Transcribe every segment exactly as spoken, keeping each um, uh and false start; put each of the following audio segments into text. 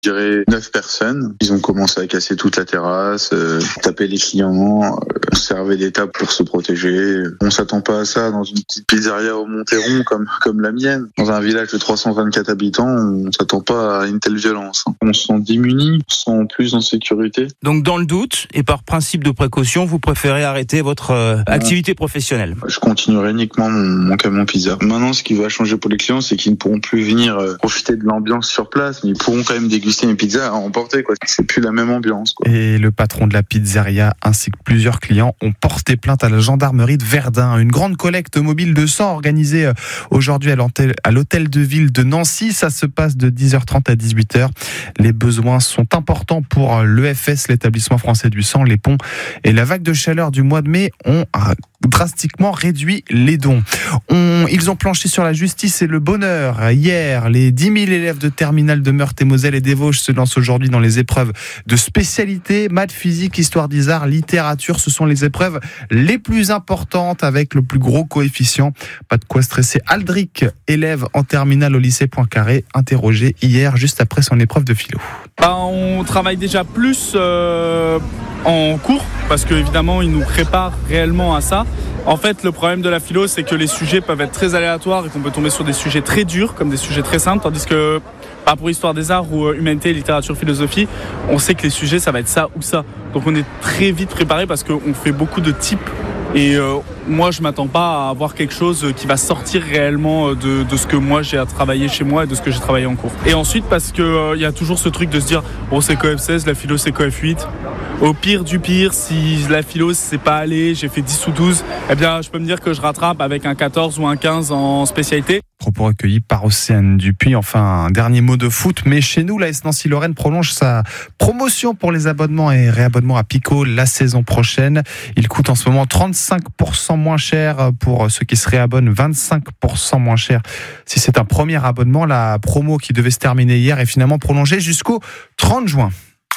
dirais, neuf personnes. Ils ont commencé à casser toute la terrasse, euh, taper les clients, euh, servaient des tables pour se protéger. On s'attend pas à ça dans une petite pizzeria au Montéron comme, comme la mienne. Dans un village de trois cent vingt-quatre habitants, on s'attend pas à une telle violence. On se sent démunis, on se sent plus en sécurité. Donc dans le doute, et par principe de précaution, vous préférez arrêter votre euh, activité professionnelle? Je continuerai uniquement mon, mon camion pizza. Maintenant, ce qui va changer pour les clients, c'est qu'ils ne pourront plus venir euh, profiter de l'ambiance sur place, mais ils pourront quand même déguster une pizza à emporter, quoi. C'est plus la même ambiance, quoi. Et le patron de la pizzeria ainsi que plusieurs clients ont porté plainte à la gendarmerie de Verdun. Une grande collecte mobile de sang organisée aujourd'hui à l'hôtel de ville de Nancy. Ça se passe de dix heures trente à dix-huit heures. Les besoins sont importants pour l'E F S, l'établissement français du sang. Les ponts et la vague de chaleur du mois de mai ont drastiquement réduit les dons. On, ils ont planché sur la justice et le bonheur. Hier, les dix mille élèves de terminale de Meurthe-et-Moselle et des Vosges se lancent aujourd'hui dans les épreuves de spécialité. Maths, physique, histoire des arts, littérature, ce sont les épreuves les plus importantes avec le plus gros coefficient. Pas de quoi stresser. Aldric, élève en terminale au lycée Poincaré, interrogé hier juste après son épreuve de philo. Bah, on travaille déjà plus euh, en cours parce qu'évidemment ils nous préparent réellement à ça. En fait, le problème de la philo, c'est que les sujets peuvent être très aléatoires et qu'on peut tomber sur des sujets très durs comme des sujets très simples, tandis que bah, pour histoire des arts ou euh, humanité, littérature, philosophie, on sait que les sujets ça va être ça ou ça. Donc on est très vite préparé parce qu'on fait beaucoup de types. Et euh, moi, je m'attends pas à avoir quelque chose qui va sortir réellement de, de ce que moi j'ai à travailler chez moi et de ce que j'ai travaillé en cours. Et ensuite, parce que euh, y a toujours ce truc de se dire, bon, c'est coef seize, la philo c'est coef huit. Au pire du pire, si la philo c'est pas allé, j'ai fait dix ou douze, eh bien, je peux me dire que je rattrape avec un quatorze ou un quinze en spécialité. Propos recueillis par Océane Dupuis. Enfin, un dernier mot de foot. Mais chez nous, l'A S Nancy-Lorraine prolonge sa promotion pour les abonnements et réabonnements à Pico la saison prochaine. Il coûte en ce moment trente-cinq pour cent moins cher pour ceux qui se réabonnent, vingt-cinq pour cent moins cher si c'est un premier abonnement. La promo qui devait se terminer hier est finalement prolongée jusqu'au trente juin.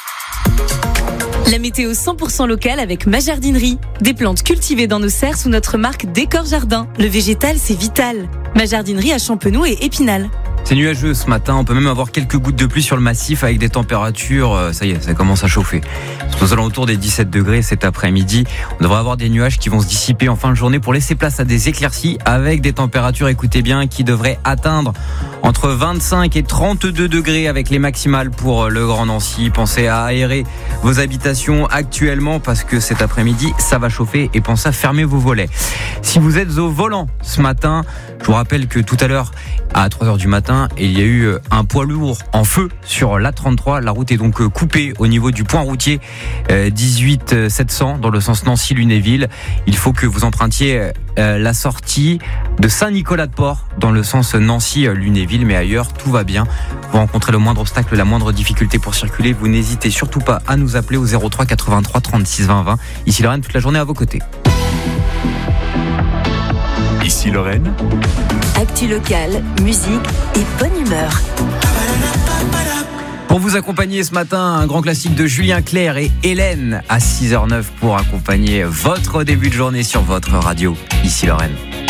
La météo cent pour cent locale avec Ma Jardinerie. Des plantes cultivées dans nos serres sous notre marque Décor Jardin. Le végétal, c'est vital. Ma Jardinerie à Champenoux et Épinal. C'est nuageux ce matin, on peut même avoir quelques gouttes de pluie sur le massif avec des températures, ça y est, ça commence à chauffer. C'est aux alentours des dix-sept degrés cet après-midi. On devrait avoir des nuages qui vont se dissiper en fin de journée pour laisser place à des éclaircies avec des températures, écoutez bien, qui devraient atteindre entre vingt-cinq et trente-deux degrés avec les maximales pour le Grand Nancy. Pensez à aérer vos habitations actuellement parce que cet après-midi, ça va chauffer et pensez à fermer vos volets. Si vous êtes au volant ce matin, je vous rappelle que tout à l'heure, à trois heures du matin, il y a eu un poids lourd en feu sur l'A trente-trois. La route est donc coupée au niveau du point routier dix-huit sept cents dans le sens Nancy-Lunéville. Il faut que vous empruntiez la sortie de Saint-Nicolas-de-Port dans le sens Nancy-Lunéville, mais ailleurs, tout va bien. Vous rencontrez le moindre obstacle, la moindre difficulté pour circuler, vous n'hésitez surtout pas à nous appeler au zéro trois quatre-vingt-trois trente-six vingt vingt. Ici Lorraine, toute la journée à vos côtés. Ici Lorraine. Actu locale, musique et bonne humeur. Pour vous accompagner ce matin, un grand classique de Julien Clerc et Hélène à six heures zéro neuf pour accompagner votre début de journée sur votre radio. Ici Lorraine.